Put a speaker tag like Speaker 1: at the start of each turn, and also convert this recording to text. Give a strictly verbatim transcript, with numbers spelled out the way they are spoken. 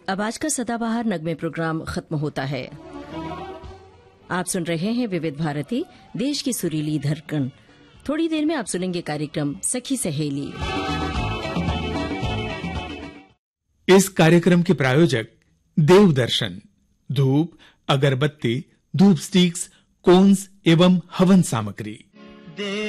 Speaker 1: अब आज का सदाबहार नगमे प्रोग्राम खत्म होता है। आप सुन रहे हैं विविध भारती, देश की सुरीली धड़कन। थोड़ी देर में आप सुनेंगे कार्यक्रम सखी सहेली।
Speaker 2: इस कार्यक्रम के प्रायोजक देवदर्शन, धूप, अगरबत्ती, धूप स्टिक्स, कोन्स एवं हवन सामग्री।